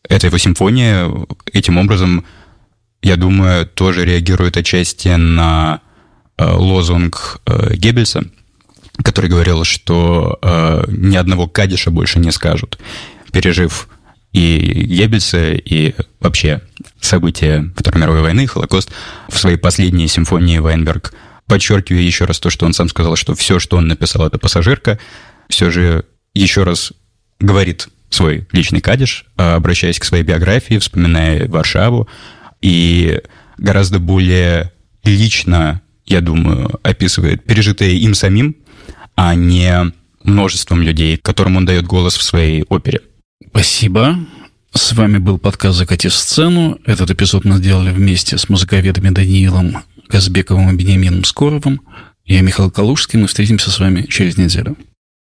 эта его симфония этим образом, я думаю, тоже реагирует отчасти на лозунг Геббельса, который говорил, что ни одного кадиша больше не скажут, пережив и Геббельса, и вообще события Второй мировой войны, Холокост. В своей последней симфонии Вайнберг, подчеркивая еще раз то, что он сам сказал, что все, что он написал, это пассажирка, все же еще раз говорит свой личный кадиш, обращаясь к своей биографии, вспоминая Варшаву, и гораздо более лично, я думаю, описывает пережитое им самим, а не множеством людей, которым он дает голос в своей опере. Спасибо. С вами был подкаст «Закати сцену». Этот эпизод мы сделали вместе с музыковедами Даниилом Казбековым и Бениамином Скоровым. Я Михаил Калужский. Мы встретимся с вами через неделю.